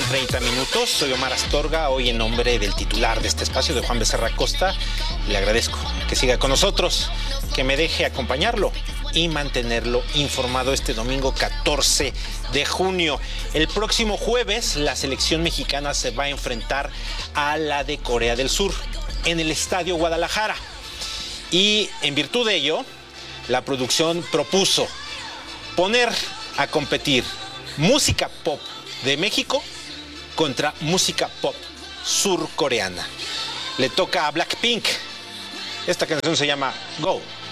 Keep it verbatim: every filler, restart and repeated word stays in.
treinta minutos. Soy Omar Astorga, hoy en nombre del titular de este espacio, de Juan Becerra Costa. Le agradezco que siga con nosotros, que me deje acompañarlo y mantenerlo informado este domingo catorce de junio. El próximo jueves, la selección mexicana se va a enfrentar a la de Corea del Sur en el Estadio Guadalajara. Y en virtud de ello, la producción propuso poner a competir música pop de México contra música pop surcoreana. Le toca a Blackpink. Esta canción se llama Go.